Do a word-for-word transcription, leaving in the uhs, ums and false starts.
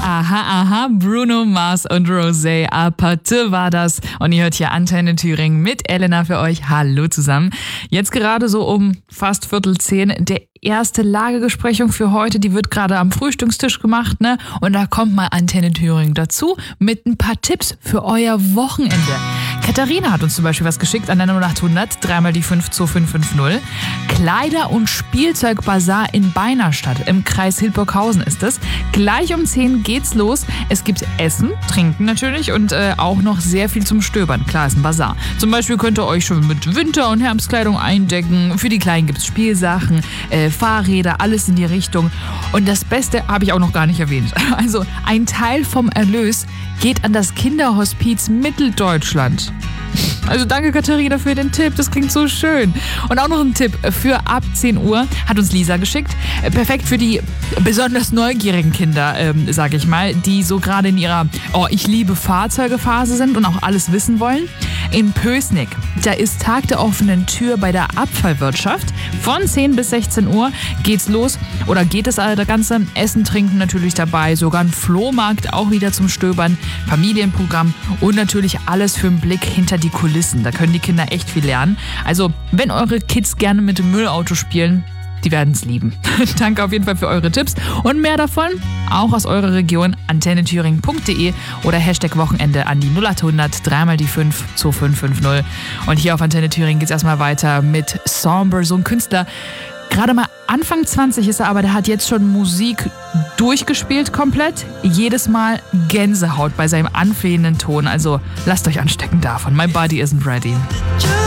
Aha, aha, Bruno Mars und Rosé Aparte war das. Und ihr hört hier Antenne Thüringen mit Elena für euch. Hallo zusammen. Jetzt gerade so um fast Viertel zehn der erste Lagebesprechung für heute. Die wird gerade am Frühstückstisch gemacht, ne? Und da kommt mal Antenne Thüringen dazu mit ein paar Tipps für euer Wochenende. Katharina hat uns zum Beispiel was geschickt an der null acht hundert, dreimal die fünf zwei fünf fünf null. Kleider- und Spielzeugbazar in Beinerstadt. Im Kreis Hildburghausen ist es. Gleich um zehn geht's los. Es gibt Essen, Trinken natürlich und äh, auch noch sehr viel zum Stöbern. Klar, ist ein Bazar. Zum Beispiel könnt ihr euch schon mit Winter- und Herbstkleidung eindecken. Für die Kleinen gibt's Spielsachen, äh, Fahrräder, alles in die Richtung. Und das Beste habe ich auch noch gar nicht erwähnt. Also ein Teil vom Erlös geht an das Kinderhospiz Mitteldeutschland. Also danke Katharina für den Tipp, das klingt so schön. Und auch noch ein Tipp für ab zehn Uhr hat uns Lisa geschickt. Perfekt für die besonders neugierigen Kinder, ähm, sage ich mal, die so gerade in ihrer Oh, ich liebe Fahrzeuge-Phase sind und auch alles wissen wollen. In Pößnig, da ist Tag der offenen Tür bei der Abfallwirtschaft. Von zehn bis sechzehn Uhr geht's los oder geht es alle, der ganze Essen, Trinken natürlich dabei, sogar ein Flohmarkt auch wieder zum Stöbern, Familienprogramm und natürlich alles für einen Blick hinter die Kulissen. Da können die Kinder echt viel lernen. Also, wenn eure Kids gerne mit dem Müllauto spielen, die werden es lieben. Danke auf jeden Fall für eure Tipps und mehr davon auch aus eurer Region antenne thüringen punkt de oder Hashtag Wochenende an die null acht hundert, dreimal die fünf zwei fünf fünf null. Und hier auf Antenne Thüringen geht es erstmal weiter mit Somber, so ein Künstler. Gerade mal Anfang zwanzig ist er, aber der hat jetzt schon Musik durchgespielt komplett. Jedes Mal Gänsehaut bei seinem anflehenden Ton. Also lasst euch anstecken davon. My body isn't ready.